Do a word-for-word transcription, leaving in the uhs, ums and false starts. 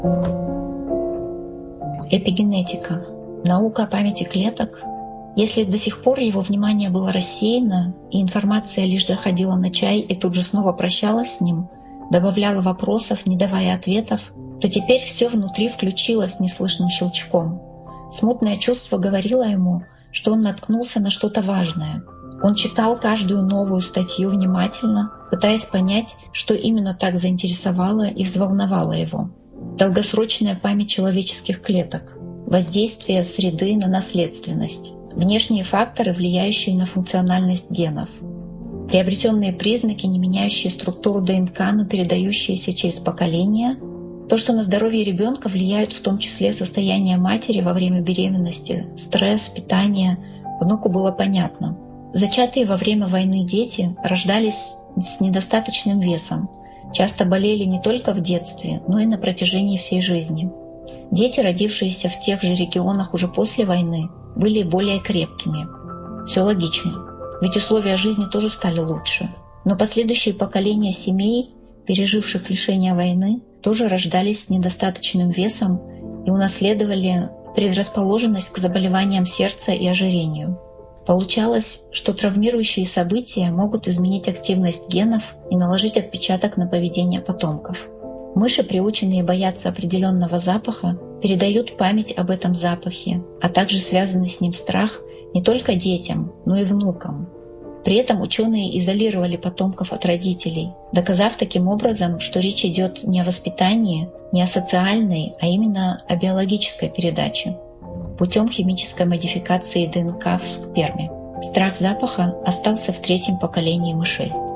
Эпигенетика. Наука о памяти клеток. Если до сих пор его внимание было рассеяно, и информация лишь заходила на чай и тут же снова прощалась с ним, добавляла вопросов, не давая ответов, то теперь все внутри включилось неслышным щелчком. Смутное чувство говорило ему, что он наткнулся на что-то важное. Он читал каждую новую статью внимательно, пытаясь понять, что именно так заинтересовало и взволновало его. Долгосрочная память человеческих клеток, воздействие среды на наследственность, внешние факторы, влияющие на функциональность генов, приобретенные признаки, не меняющие структуру ДНК, но передающиеся через поколения, то, что на здоровье ребенка влияют в том числе состояние матери во время беременности, стресс, питание, внуку было понятно. Зачатые во время войны дети рождались с недостаточным весом, часто болели не только в детстве, но и на протяжении всей жизни. Дети, родившиеся в тех же регионах уже после войны, были более крепкими. Все логично, ведь условия жизни тоже стали лучше. Но последующие поколения семей, переживших лишения войны, тоже рождались с недостаточным весом и унаследовали предрасположенность к заболеваниям сердца и ожирению. Получалось, что травмирующие события могут изменить активность генов и наложить отпечаток на поведение потомков. Мыши, приученные бояться определенного запаха, передают память об этом запахе, а также связанный с ним страх не только детям, но и внукам. При этом ученые изолировали потомков от родителей, доказав таким образом, что речь идет не о воспитании, не о социальной, а именно о биологической передаче путем химической модификации ДНК в сперме. Страх запаха остался в третьем поколении мышей.